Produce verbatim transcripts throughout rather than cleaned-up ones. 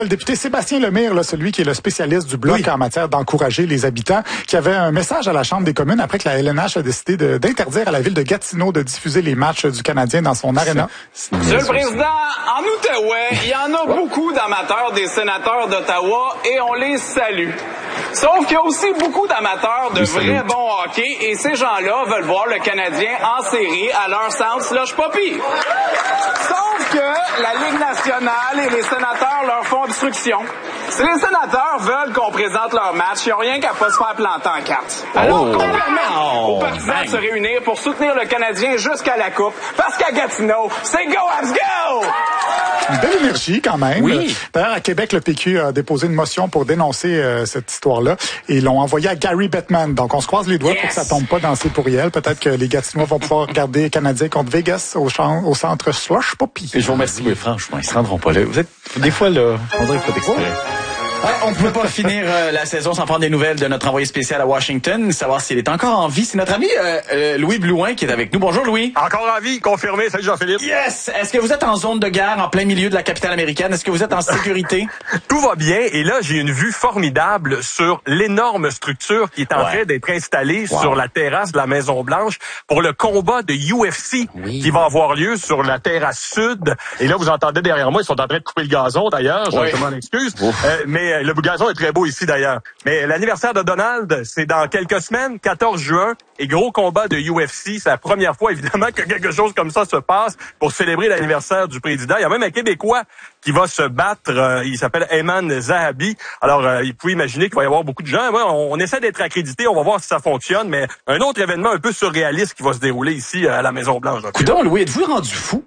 Le député Sébastien Lemire, là, celui qui est le spécialiste du Bloc oui. en matière d'encourager les habitants, qui avait un message à la Chambre des communes après que la L N H a décidé de, d'interdire à la ville de Gatineau de diffuser les matchs du Canadien dans son aréna. Monsieur le Président, en Outaouais, il y en a beaucoup d'amateurs des sénateurs d'Ottawa et on les salue. Sauf qu'il y a aussi beaucoup d'amateurs de vrai bon hockey et ces gens-là veulent voir le Canadien en série à leur centre slush poppy. Sauf que la Ligue nationale et les sénateurs leur font obstruction. Si les sénateurs veulent qu'on présente leur match, ils n'ont rien qu'à pas se faire planter en quatre. Alors, oh, qu'on permette aux partisans bang. de se réunir pour soutenir le Canadien jusqu'à la Coupe, parce qu'à Gatineau, c'est go, let's go! Une belle énergie quand même. Oui. D'ailleurs, à Québec, le P Q a déposé une motion pour dénoncer euh, cette histoire-là et ils l'ont envoyé à Gary Bettman. Donc, on se croise les doigts yes. pour que ça tombe pas dans ses pourriels. Peut-être que les Gatinois vont pouvoir regarder Canadien contre Vegas au, champ, au centre Slush Poppy. Je vous remercie, mais franchement, ils se rendront pas là. Vous êtes, des fois, là, on dirait qu'il faut exprès. Ouais, on ne pouvait pas finir euh, la saison sans prendre des nouvelles de notre envoyé spécial à Washington, savoir s'il est encore en vie. C'est notre ami euh, euh, Louis Blouin qui est avec nous. Bonjour Louis. Encore en vie, confirmé. Salut Jean-Philippe. Yes! Est-ce que vous êtes en zone de guerre en plein milieu de la capitale américaine? Est-ce que vous êtes en sécurité? Tout va bien et là, j'ai une vue formidable sur l'énorme structure qui est en ouais. train d'être installée wow. sur la terrasse de la Maison-Blanche pour le combat de U F C oui. qui va avoir lieu sur la terrasse sud. Et là, vous entendez derrière moi, ils sont en train de couper le gazon d'ailleurs. Ouais. Je m'en excuse. Euh, mais le gazon est très beau ici d'ailleurs. Mais l'anniversaire de Donald, c'est dans quelques semaines, quatorze juin, et gros combat de U F C. C'est la première fois, évidemment, que quelque chose comme ça se passe pour célébrer l'anniversaire du président. Il y a même un Québécois qui va se battre. Euh, il s'appelle Ayman Zahabi. Alors, euh, il peut imaginer qu'il va y avoir beaucoup de gens. Ouais, on, on essaie d'être accrédité. On va voir si ça fonctionne. Mais un autre événement un peu surréaliste qui va se dérouler ici à la Maison-Blanche. Coudon, Louis, êtes-vous rendu fou?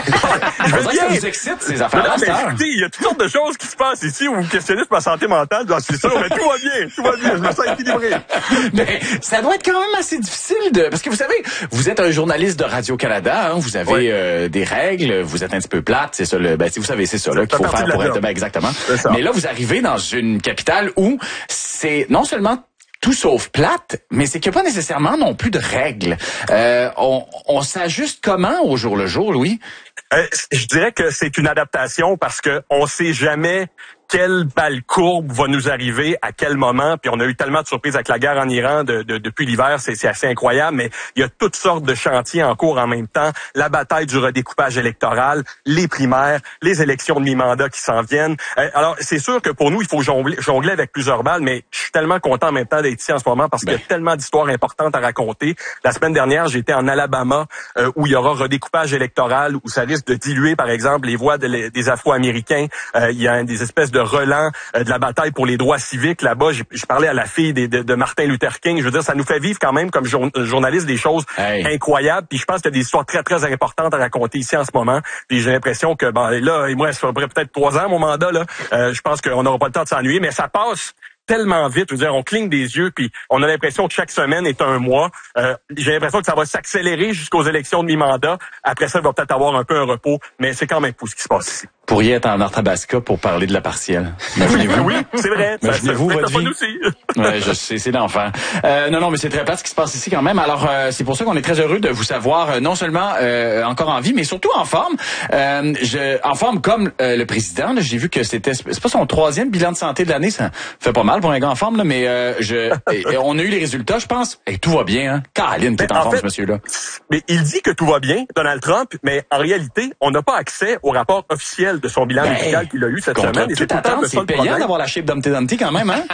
Je veux dire, ça vous excite, ces affaires-là. Il y a toutes sortes de choses qui se passent ici où vous questionnez sur ma santé mentale, j'en suis sûr, mais tout va bien, tout va bien, je me sens équilibré. Mais ça doit être quand même assez difficile de... Parce que vous savez, vous êtes un journaliste de Radio-Canada, hein, vous avez oui. euh, des règles, vous êtes un petit peu plate, c'est ça, le, ben, vous savez, c'est ça là, qu'il faut faire pour être... Ben, exactement. Mais là, vous arrivez dans une capitale où c'est non seulement tout sauf plate, mais c'est qu'il n'y a pas nécessairement non plus de règles. Euh, on, on s'ajuste comment au jour le jour, Louis? Euh, je dirais que c'est une adaptation parce que on sait jamais quelle balle courbe va nous arriver, à quel moment, puis on a eu tellement de surprises avec la guerre en Iran de, de, depuis l'hiver, c'est, c'est assez incroyable, mais il y a toutes sortes de chantiers en cours en même temps, la bataille du redécoupage électoral, les primaires, les élections de mi-mandat qui s'en viennent. Euh, alors, c'est sûr que pour nous, il faut jongler, jongler avec plusieurs balles, mais je suis tellement content en même temps d'être ici en ce moment parce ben. qu'il y a tellement d'histoires importantes à raconter. La semaine dernière, j'étais en Alabama, euh, où il y aura redécoupage électoral, où ça risque de diluer, par exemple, les voix de, des Afro-Américains. Euh, il y a des espèces de relents euh, de la bataille pour les droits civiques là-bas. J'ai, je parlais à la fille de, de, de Martin Luther King. Je veux dire, ça nous fait vivre quand même comme jour, journaliste des choses hey. incroyables. Puis je pense qu'il y a des histoires très, très importantes à raconter ici en ce moment. Puis j'ai l'impression que, bon, là, et moi, ça ferait peut-être trois ans, mon mandat, là. Euh, je pense qu'on n'aura pas le temps de s'ennuyer, mais ça passe tellement vite. Je veux dire, on cligne des yeux, puis on a l'impression que chaque semaine est un mois. Euh, j'ai l'impression que ça va s'accélérer jusqu'aux élections de mi-mandat. Après ça, il va peut-être avoir un peu un repos, mais c'est quand même fou ce qui se passe ici. Pourriez être en Arthabasca pour parler de la partielle. Imaginez-vous. Oui, c'est vrai. Imaginez-vous votre vie. Aussi. Ouais, je sais, c'est l'enfer. Euh, non, non, mais c'est très plate ce qui se passe ici quand même. Alors, euh, c'est pour ça qu'on est très heureux de vous savoir euh, non seulement euh, encore en vie, mais surtout en forme. Euh, je, en forme comme euh, le président. Là, j'ai vu que c'était, c'est pas son troisième bilan de santé de l'année. Ça fait pas mal pour un gars en forme, là, mais euh, je, et, et on a eu les résultats, je pense. Et tout va bien, hein. Caroline qui est en, en forme, fait, ce monsieur-là. Mais il dit que tout va bien, Donald Trump, mais en réalité, on n'a pas accès au rapport officiel de son bilan ben, médical qu'il a eu cette semaine. Et c'est attendre, c'est payant d'avoir la shape d'Humpty Dumpty quand même, hein?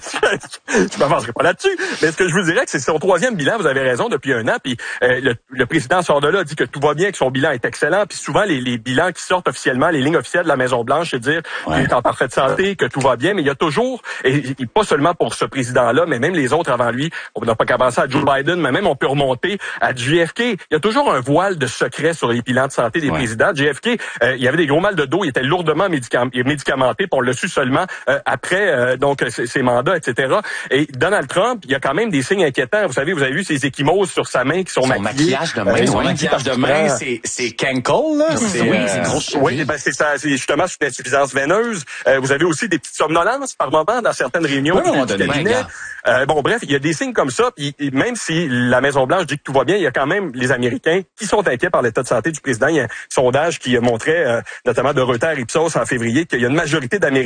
Je m'avancerai pas là-dessus. Mais ce que je vous dirais, que c'est son troisième bilan, vous avez raison, depuis un an. Puis euh, le, le président sort de là, dit que tout va bien, que son bilan est excellent. Puis souvent, les, les bilans qui sortent officiellement, les lignes officielles de la Maison-Blanche, c'est dire ouais. qu'il est en parfaite santé, que tout va bien. Mais il y a toujours, et, et pas seulement pour ce président-là, mais même les autres avant lui, on n'a pas qu'à penser à Joe Biden, mais même on peut remonter à J F K. Il y a toujours un voile de secret sur les bilans de santé des ouais. présidents. J F K, euh, il y avait des gros mal de dos, il était lourdement médicam- médicamenté, puis on l'a su seulement euh, après euh, donc ses, ses mandats, et cetera. Et Donald Trump, il y a quand même des signes inquiétants. Vous savez, vous avez vu ses ecchymoses sur sa main qui sont son maquillées. Maquillage de main, euh, son maquillage de main, c'est c'est Cankle, là. C'est, oui, euh, c'est grosse. Oui, ben c'est ça, c'est justement une insuffisance veineuse. Euh, vous avez aussi des petites somnolences par moment dans certains certaines réunions oui, du cabinet. Euh, bon, bref, il y a des signes comme ça. Puis même si la Maison-Blanche dit que tout va bien, il y a quand même les Américains qui sont inquiets par l'état de santé du président. Il y a un sondage qui montrait, euh, notamment de Reuters Ipsos en février, qu'il y a une majorité d'Américains